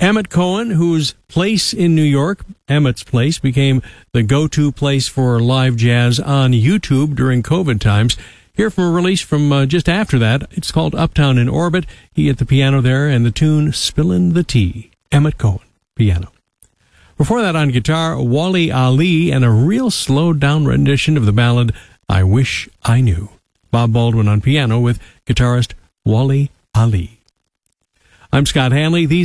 Emmett Cohen, whose place in New York, Emmett's Place, became the go-to place for live jazz on YouTube during COVID times. Here from a release from just after that. It's called Uptown in Orbit. He at the piano there, and the tune Spillin' the Tea. Emmett Cohen, piano. Before that on guitar, Wally Ali and a real slowed-down rendition of the ballad I Wish I Knew. Bob Baldwin on piano with guitarist Wally Ali. I'm Scott Hanley. These